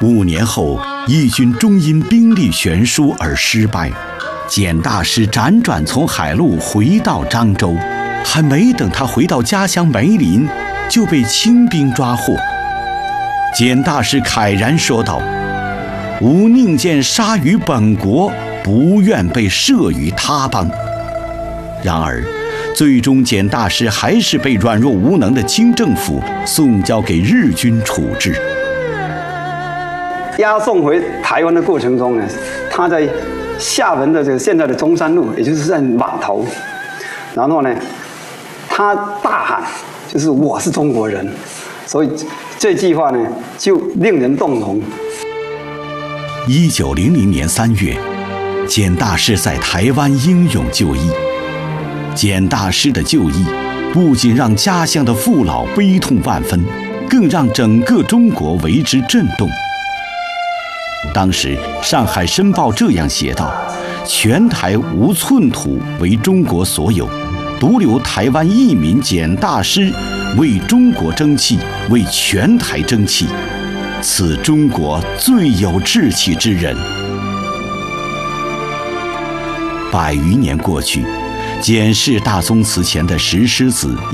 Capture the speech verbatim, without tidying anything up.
五年后，义军终因兵力悬殊而失败。简大师辗转从海路回到漳州，还没等他回到家乡梅林，就被清兵抓获。简大师慨然说道：“吾宁见杀于本国，不愿被摄于他邦。”然而，最终简大师还是被软弱无能的清政府送交给日军处置。 押送回台湾的过程中呢，他在厦门的这个现在的中山路，也就是在码头，然后呢，他大喊，就是我是中国人，所以这句话呢就令人动容。 一九零零年三月，简大师在台湾英勇就义。简大师的就义，不仅让家乡的父老悲痛万分，更让整个中国为之震动。当时，《上海申报》这样写道：“全台无寸土为中国所有，独留台湾一民简大师为中国争气，为全台争气，此中国最有志气之人。”百余年过去，简氏大宗祠前的石狮子